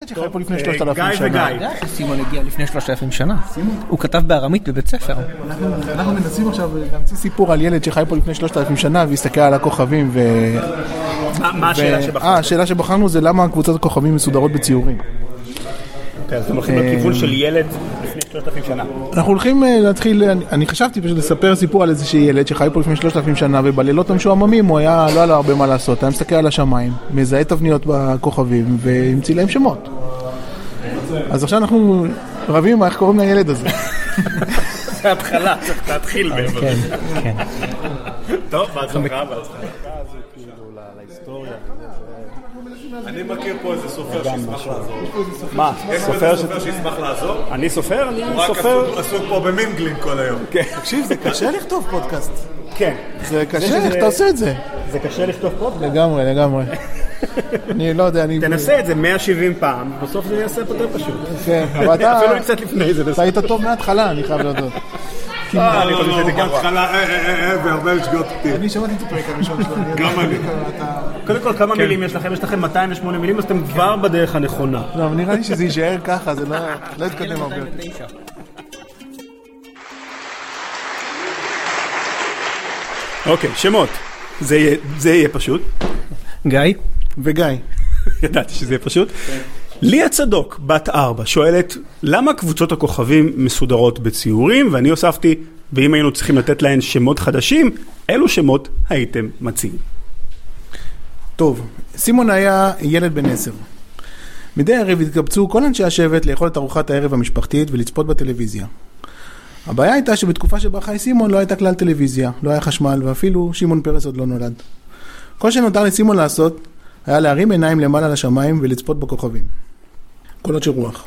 שחי פה לפני 3,000 שנה. גיא וגיא. סימון הגיע לפני 3,000 שנה. הוא כתב בארמית בבית ספר. אנחנו מנסים עכשיו להמציא סיפור על ילד שחי פה לפני 3,000 שנה והסתכל על הכוכבים מה השאלה שבחרנו? השאלה שבחרנו זה למה קבוצות הכוכבים מסודרות בציורים. אז אתם הולכים בכיוון של ילד לפני 3,000 שנה. אנחנו הולכים להתחיל, אני חשבתי פשוט לספר סיפור על איזשהו ילד שחי פה לפני 3,000 שנה, ובלילות המשועממים הוא לא היה לו הרבה מה לעשות, היה מסתכל על השמיים, מזהה תבניות בכוכבים, והמציא להם שמות. אז עכשיו אנחנו רבים איך קוראים לילד הזה. זה התחלה, צריך להתחיל. כן, כן. טוב, בהצלחה. אני מכיר פה איזה סופר שישמח לעזור. מה? סופר שישמח לעזור? אני סופר? אני סופר. הוא רק עסוק פה במינגלינג כל היום. תקשיב, זה קשה לכתוב פודקאסט. כן. זה קשה, איך אתה עושה את זה? זה קשה לכתוב פודקאסט? לגמרי. אני לא יודע, תנסה את זה 170 פעם, בסוף זה יעשה יותר פשוט. כן, אבל אתה... אפילו קצת לפני זה. אתה היית טוב מההתחלה, אני חייב להודות. לא, בהתחלה, והרבה לשגות אותי. אני שמעתי את הפרק הראשון שלו. גם אני. קודם כל, כמה מילים יש לכם? יש לכם 208 מילים, אז אתם כבר בדרך הנכונה. לא, אבל נראה לי שזה יישאר ככה, זה לא יתקדם הרבה. אוקיי, שמות. זה יהיה פשוט. גיא? וגיא. ידעתי שזה יהיה פשוט. ליה צדוק, בת 4, שואלת, למה קבוצות הכוכבים מסודרות בציורים? ואני הוספתי, ואם היינו צריכים לתת להן שמות חדשים, אילו שמות הייתם מציעים? טוב, סימון היה ילד בן 10. מדי ערב התקבצו כל אנשי השבט לאכול את ארוחת הערב המשפחתית ולצפות בטלוויזיה. הבעיה הייתה שבתקופה שבה חי סימון לא הייתה כלל טלוויזיה, לא היה חשמל, ואפילו שמעון פרס עוד לא נולד. כל שנותר לסימון לעשות היה להרים עיניים למעלה לשמיים ולצפות בכוכבים. קולות של רוח.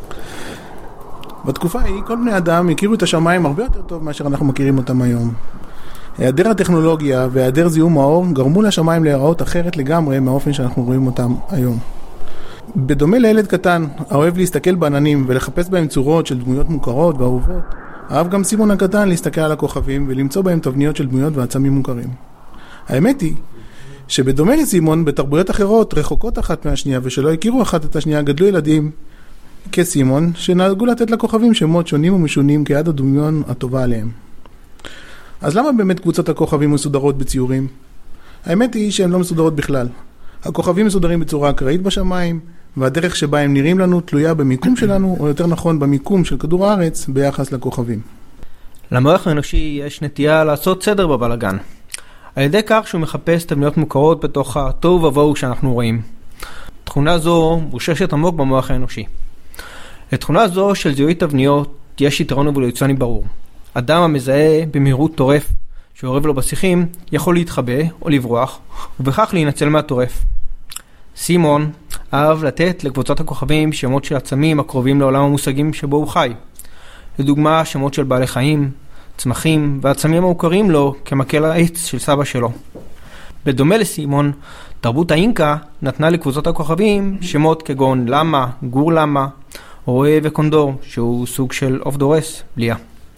בתקופה ההיא כל בני אדם הכירו את השמיים הרבה יותר טוב מאשר אנחנו מכירים אותם היום. היעדר הטכנולוגיה והיעדר זיהום האור גרמו לשמיים להיראות אחרת לגמרי מהאופן שאנחנו רואים אותם היום. בדומה לילד קטן, האוהב להסתכל בעננים ולחפש בהם צורות של דמויות מוכרות ואהובות, אהב גם סימון הקטן להסתכל על הכוכבים ולמצוא בהם תבניות של דמויות ועצמים מוכרים. האמת היא שבדומה לסימון, בתרבויות אחרות רחוקות אחת מהשנייה ושלא הכירו אחת את השנייה, גדלו ילדים כסימון שנהגו לתת לכוכבים שמות שונים ומשונים כיד הדמיון הטובה עליהם. אז למה באמת קבוצות הכוכבים מסודרות בציורים? האמת היא שהן לא מסודרות בכלל. הכוכבים מסודרים בצורה אקראית בשמיים, והדרך שבה הם נראים לנו תלויה במיקום שלנו, או יותר נכון במיקום של כדור הארץ ביחס לכוכבים. למוח האנושי יש נטייה לעשות סדר בבלגן. על ידי כך שהוא מחפש תבניות מוכרות בתוך התוהו ובוהו שאנחנו רואים. תכונה זו מוששת עמוק במוח האנושי. לתכונה זו של זיהוי תבניות יש יתרון אבולוציוני ברור. אדם המזהה במהירות טורף שעורב לו בשיחים יכול להתחבא או לברוח ובכך להינצל מהטורף. סימון אהב לתת לקבוצות הכוכבים שמות של עצמים הקרובים לעולם המושגים שבו הוא חי. לדוגמה שמות של בעלי חיים, צמחים ועצמים המוכרים לו כמקל העץ של סבא שלו. בדומה לסימון, תרבות האינקה נתנה לקבוצות הכוכבים שמות כגון למה, גור למה, רועה וקונדור, שהוא סוג של עוף דורס, ליה.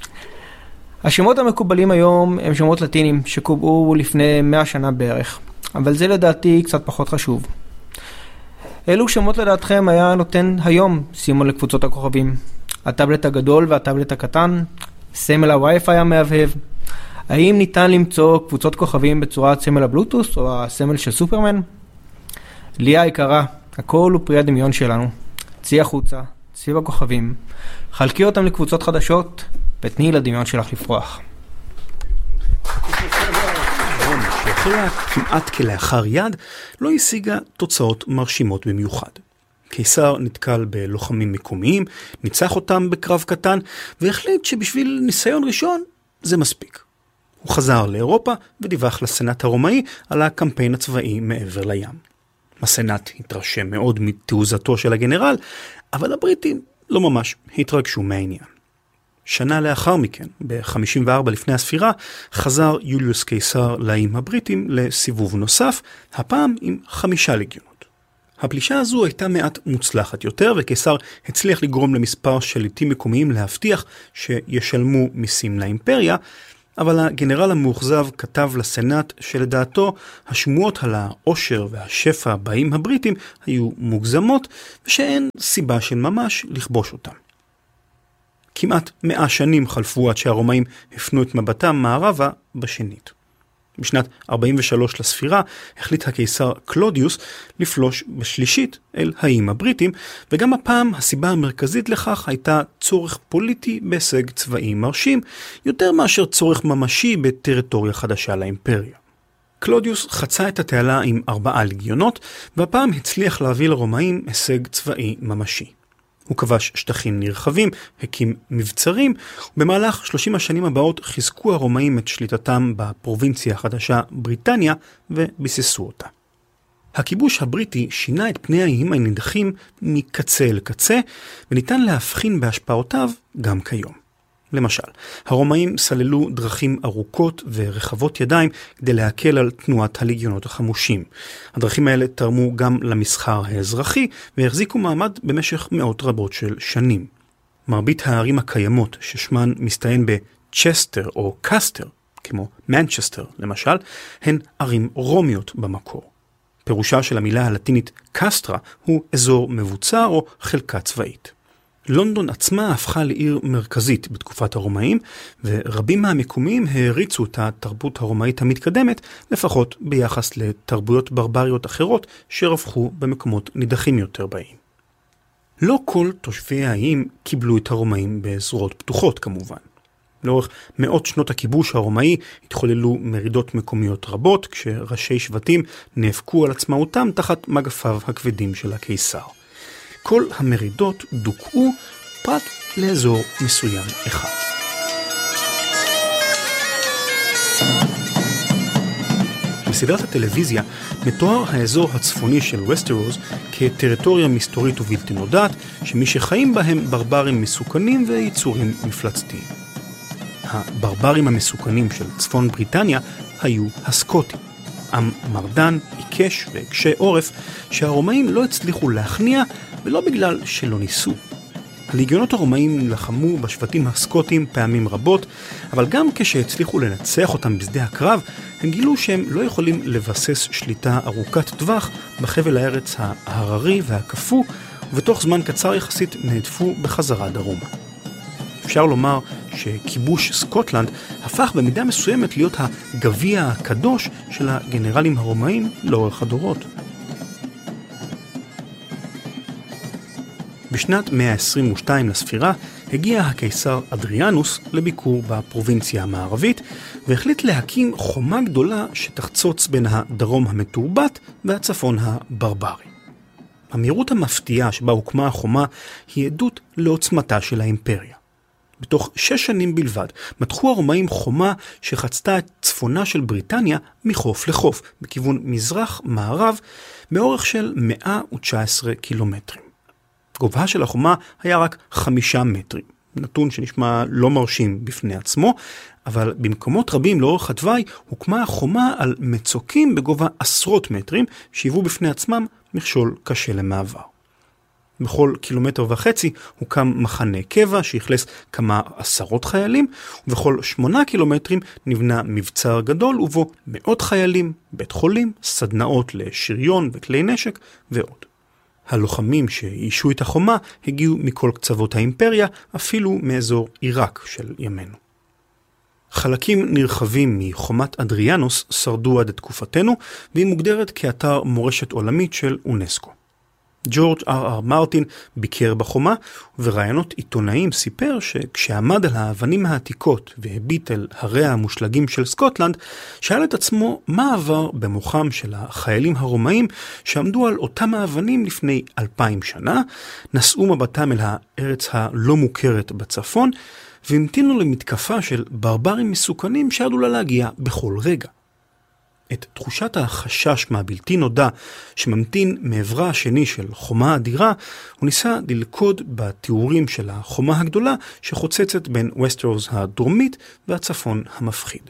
השמות המקובלים היום הם שמות לטינים שקובעו לפני 100 שנה בערך, אבל זה לדעתי קצת פחות חשוב. אילו שמות לדעתכם היה נותן היום סימון לקבוצות הכוכבים? הטאבלט הגדול והטאבלט הקטן? סמל הווי-פיי המהבהב? האם ניתן למצוא קבוצות כוכבים בצורת סמל הבלוטוס או הסמל של סופרמן? ליה היקרה, הכל הוא פרי הדמיון שלנו. צאי החוצה, צאי בכוכבים, חלקי אותם לקבוצות חדשות ותני לדמיון שלך לפרוח. שהחלה כמעט כלאחר יד, לא השיגה תוצאות מרשימות במיוחד. קיסר נתקל בלוחמים מקומיים, ניצח אותם בקרב קטן, והחליט שבשביל ניסיון ראשון זה מספיק. הוא חזר לאירופה ודיווח לסנאט הרומאי על הקמפיין הצבאי מעבר לים. הסנאט התרשם מאוד מתעוזתו של הגנרל, אבל הבריטים לא ממש התרגשו מהעניין. שנה לאחר מכן, ב-54 לפני הספירה, חזר יוליוס קיסר לאיים הבריטים לסיבוב נוסף, הפעם עם 5 לגיונות. הפלישה הזו הייתה מעט מוצלחת יותר, וקיסר הצליח לגרום למספר שליטים מקומיים להבטיח שישלמו מיסים לאימפריה, אבל הגנרל המאוכזב כתב לסנאט שלדעתו השמועות על העושר והשפע הבאים הבריטים היו מוגזמות ושאין סיבה של ממש לכבוש אותם. כמעט 100 שנים חלפו עד שהרומאים הפנו את מבטם מערבה בשנית. בשנת 43 לספירה החליט הקיסר קלודיוס לפלוש בשלישית אל האיים הבריטים, וגם הפעם הסיבה המרכזית לכך הייתה צורך פוליטי בהישג צבאי מרשים, יותר מאשר צורך ממשי בטריטוריה חדשה לאימפריה. קלודיוס חצה את התעלה עם 4 לגיונות, והפעם הצליח להביא לרומאים הישג צבאי ממשי. הוא כבש שטחים נרחבים, הקים מבצרים, ובמהלך 30 השנים הבאות חיזקו הרומאים את שליטתם בפרובינציה החדשה בריטניה וביססו אותה. הכיבוש הבריטי שינה את פני האיים הנידחים מקצה לקצה, וניתן להבחין בהשפעותיו גם כיום. למשל, הרומאים סללו דרכים ארוכות ורחבות ידיים כדי להקל על תנועת הלגיונות החמושים. הדרכים האלה תרמו גם למסחר האזרחי והחזיקו מעמד במשך מאות רבות של שנים. מרבית הערים הקיימות ששמן מסתיים בצ'סטר או קסטר, כמו מנצ'סטר למשל, הן ערים רומיות במקור. פירושה של המילה הלטינית קסטרה הוא אזור מבוצר או חלקה צבאית. לונדון עצמה הפכה לעיר מרכזית בתקופת הרומאים, ורבים מהמקומיים העריצו את התרבות הרומאית המתקדמת, לפחות ביחס לתרבויות ברבריות אחרות שרווחו במקומות נידחים יותר באיים. לא כל תושבי האיים קיבלו את הרומאים בזרועות פתוחות כמובן. לאורך מאות שנות הכיבוש הרומאי התחוללו מרידות מקומיות רבות, כשראשי שבטים נאבקו על עצמאותם תחת מגפיו הכבדים של הקיסר. כל המרידות דוכאו פרט לאזור מסוים אחד. בסדרת הטלוויזיה מתואר האזור הצפוני של וסטרוס כטריטוריה מסתורית ובלתי נודעת, שמי שחיים בהם ברברים מסוכנים ויצורים מפלצתיים. הברברים המסוכנים של צפון בריטניה היו הסקוטים, עם מרדן, עיקש וקשה עורף שהרומאים לא הצליחו להכניע, ולא בגלל שלא ניסו. הלגיונות הרומאים לחמו בשבטים הסקוטים פעמים רבות, אבל גם כשהצליחו לנצח אותם בשדה הקרב, הם גילו שהם לא יכולים לבסס שליטה ארוכת טווח בחבל הארץ ההררי והקפוא, ובתוך זמן קצר יחסית נהדפו בחזרה דרומה. אפשר לומר שכיבוש סקוטלנד הפך במידה מסוימת להיות הגביע הקדוש של הגנרלים הרומאים לאורך הדורות. בשנת 122 לספירה הגיע הקיסר אדריאנוס לביקור בפרובינציה המערבית, והחליט להקים חומה גדולה שתחצוץ בין הדרום המתורבת והצפון הברברי. המהירות המפתיעה שבה הוקמה החומה היא עדות לעוצמתה של האימפריה. בתוך 6 שנים בלבד מתחו הרומאים חומה שחצתה את צפונה של בריטניה מחוף לחוף, בכיוון מזרח-מערב, באורך של 119 קילומטרים. גובהה של החומה היה רק 5 מטרים, נתון שנשמע לא מרשים בפני עצמו, אבל במקומות רבים לאורך התוואי הוקמה החומה על מצוקים בגובה עשרות מטרים, שהיוו בפני עצמם מכשול קשה למעבר. בכל 1.5 קילומטר הוקם מחנה קבע שהכלס כמה עשרות חיילים, ובכל 8 קילומטרים נבנה מבצר גדול ובו מאות חיילים, בית חולים, סדנאות לשריון וכלי נשק ועוד. הלוחמים שאישו את החומה הגיעו מכל קצוות האימפריה, אפילו מאזור עיראק של ימינו. חלקים נרחבים מחומת אדריאנוס שרדו עד תקופתנו, והיא מוגדרת כאתר מורשת עולמית של אונסקו. ג'ורג' R.R. מרטין ביקר בחומה, וברעיונות עיתונאים סיפר שכשעמד על האבנים העתיקות והביט אל הריה המושלגים של סקוטלנד, שאל את עצמו מה עבר במוחם של החיילים הרומאים שעמדו על אותם האבנים לפני 2000 שנה, נשאו מבטם אל הארץ הלא מוכרת בצפון, והמתינו למתקפה של ברברים מסוכנים שעלולה להגיע בכל רגע. את תחושת החשש מהבלתי נודע שממתין מעברה השני של חומה אדירה, הוא ניסה ללכוד בתיאורים של החומה הגדולה שחוצצת בין וסטרוס הדרומית והצפון המפחיד.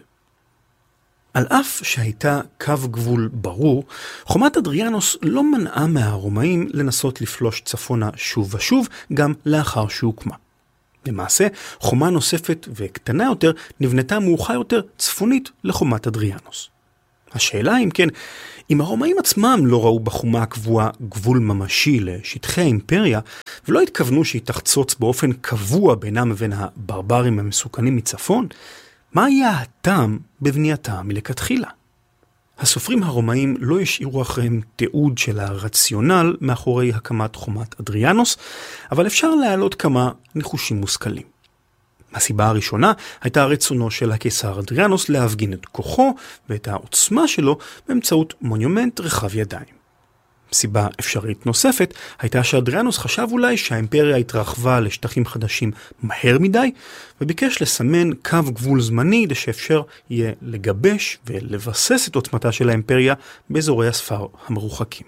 על אף שהייתה קו גבול ברור, חומת אדריאנוס לא מנעה מהרומאים לנסות לפלוש צפונה שוב ושוב, גם לאחר שהוקמה. למעשה, חומה נוספת וקטנה יותר נבנתה מאוחר יותר צפונית לחומת אדריאנוס. השאלה אם כן, אם הרומאים עצמם לא ראו בחומה הקבועה גבול ממשי לשטחי האימפריה, ולא התכוונו שהיא תחצוץ באופן קבוע בינם ובין הברברים המסוכנים מצפון, מה היה הטעם בבנייתה מלכתחילה? הסופרים הרומאים לא השאירו אחריהם תיעוד של הרציונל מאחורי הקמת חומת אדריאנוס, אבל אפשר להעלות כמה ניחושים מושכלים. הסיבה הראשונה הייתה רצונו של הקיסר אדריאנוס להפגין את כוחו ואת העוצמה שלו באמצעות מונומנט רחב ידיים. סיבה אפשרית נוספת הייתה שאדריאנוס חשב אולי שהאימפריה התרחבה לשטחים חדשים מהר מדי, וביקש לסמן קו גבול זמני שאפשר יהיה לגבש ולבסס את עוצמתה של האימפריה באזורי הספר המרוחקים.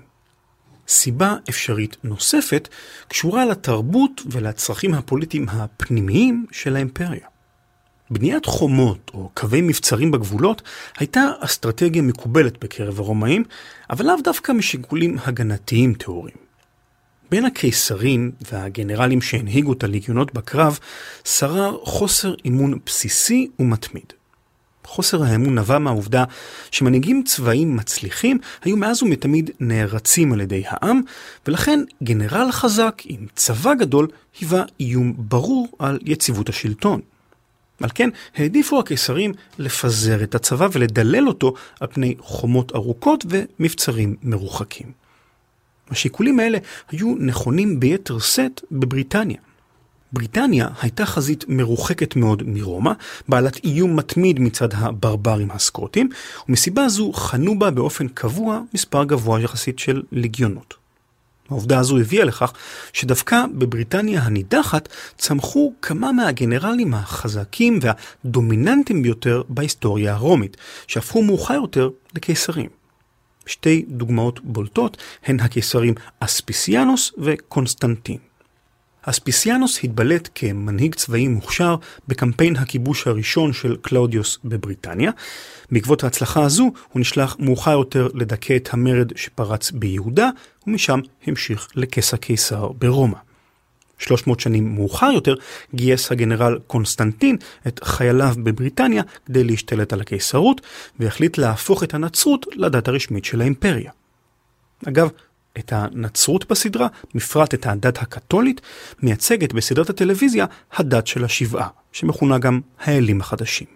סיבה אפשרית נוספת קשורה לתרבות ולצרכים הפוליטיים הפנימיים של האימפריה. בניית חומות או קווי מבצרים בגבולות הייתה אסטרטגיה מקובלת בקרב הרומאים, אבל לאו דווקא משיקולים הגנתיים תיאוריים. בין הקיסרים והגנרלים שהנהיגו את הלגיונות בקרב שרר חוסר אימון בסיסי ומתמיד. חוסר האמון נבע מהעובדה שמנהיגים צבאיים מצליחים היו מאז ומתמיד נערצים על ידי העם, ולכן גנרל חזק עם צבא גדול היווה איום ברור על יציבות השלטון. על כן העדיפו הקיסרים לפזר את הצבא ולדלל אותו על פני חומות ארוכות ומבצרים מרוחקים. השיקולים האלה היו נכונים ביתר שאת בבריטניה. בריטניה הייתה חזית מרוחקת מאוד מרומא, בעלת איום מתמיד מצד הברברים הסקוטים, ומסיבה זו חנו בה באופן קבוע מספר גבוה יחסית של לגיונות. העובדה הזו הביאה לכך שדווקא בבריטניה הנידחת צמחו כמה מהגנרלים החזקים והדומיננטיים ביותר בהיסטוריה הרומית, שהפכו מאוחר יותר לקיסרים. שתי דוגמאות בולטות הן הקיסרים אספיסיאנוס וקונסטנטין. אספיסיאנוס התבלט כמנהיג צבאי מוכשר בקמפיין הכיבוש הראשון של קלאודיוס בבריטניה. בעקבות ההצלחה הזו הוא נשלח מאוחר יותר לדכא את המרד שפרץ ביהודה, ומשם המשיך לכס הקיסר ברומא. 300 שנים מאוחר יותר גייס הגנרל קונסטנטין את חייליו בבריטניה כדי להשתלט על הקיסרות, והחליט להפוך את הנצרות לדת הרשמית של האימפריה. אגב, את הנצרות בסדרה, בפרט את הדת הקתולית, מייצגת בסדרת הטלוויזיה הדת של השבעה, שמכונה גם האלים החדשים.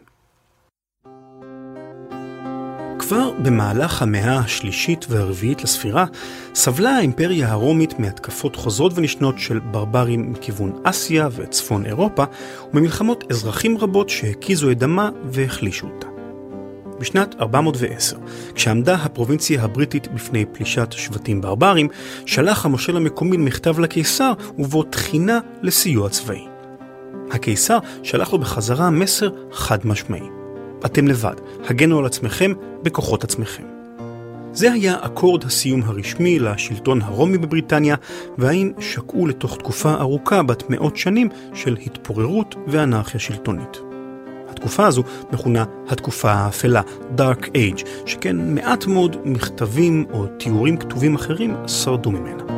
כבר במהלך המאה השלישית והרביעית לספירה, סבלה האימפריה הרומית מהתקפות חוזרות ונשנות של ברברים מכיוון אסיה וצפון אירופה, וממלחמות אזרחים רבות שהקיזו את דמה והחלישו אותה. בשנת 410, כשעמדה הפרובינציה הבריטית בפני פלישת שבטים ברברים, שלח המושל המקומי מכתב לקיסר ובו תחינה לסיוע צבאי. הקיסר שלח לו בחזרה מסר חד משמעי: אתם לבד, הגנו על עצמכם בכוחות עצמכם. זה היה אקורד הסיום הרשמי לשלטון הרומי בבריטניה, והאם שקעו לתוך תקופה ארוכה בת מאות שנים של התפוררות ואנרכיה שלטונית. התקופה הזו מכונה התקופה האפלה, Dark Age, שכן מעט מאוד מכתבים או תיאורים כתובים אחרים שרדו ממנה.